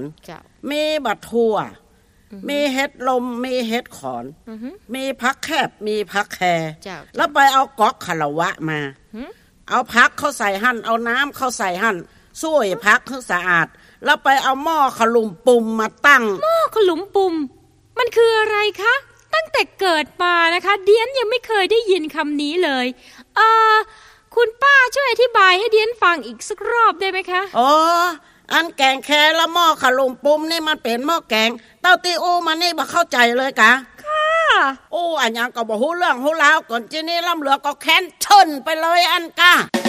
มีบัดทั่วมีเห็ดลมมีเห็ดขอนมีผักแคบมีผักแคแล้วไปเอาก๊อกคารวะมาเอาผักเข้าใส่หั่นเอาน้ำเข้าใส่หั่นช่วยผักให้สะอาดแล้วไปเอาหม้อขลุมปุ่มมาตั้งหม้อขลุมปุ่มมันคืออะไรคะตั้งแต่เกิดมานะคะเดียนยังไม่เคยได้ยินคำนี้เลยคุณป้าช่วยอธิบายให้เดียนฟังอีกสักรอบได้ไหมคะอันแกงแคและหม้อขลุมปุ่มนี่มันเป็นหม้อแกงเต้าตีอูมันนี่บ่เข้าใจเลยกะค่ะอันยังก็บ่ฮู้เรื่องฮู้ราวก่อนจีนี่ล่ำเหลือก็แค้นเชิญไปเลยอันกะ